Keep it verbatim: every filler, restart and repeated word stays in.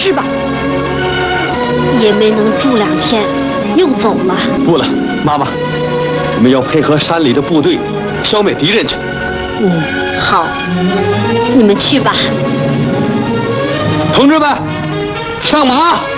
吃吧。 也没能住两天，又走了。 不了，妈妈，我们要配合山里的部队，消灭敌人去。 嗯，好，你们去吧。 同志们，上马！